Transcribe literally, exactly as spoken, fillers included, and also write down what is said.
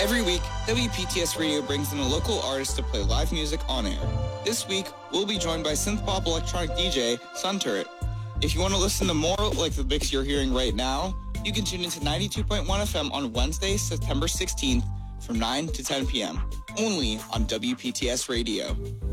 Every week, W P T S Radio brings in a local artist to play live music on air. This week, we'll be joined by synth-pop electronic D J, Sun Turret. If you want to listen to more like the mix you're hearing right now, you can tune into ninety-two point one F M on Wednesday, September sixteenth from nine to ten p.m. only on W P T S Radio.